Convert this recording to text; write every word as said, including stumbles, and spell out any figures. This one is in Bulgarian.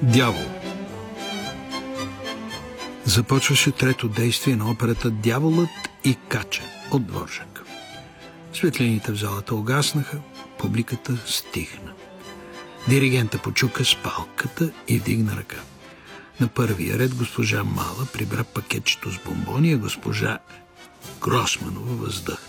Дявол. Започваше трето действие на операта «Дяволът и Кача» от Дворжак. Светлините в залата угаснаха, публиката стихна. Диригента почука с палката и вдигна ръка. На първия ред госпожа Мала прибра пакетчето с бомбони, а госпожа Гросманова въздъхна.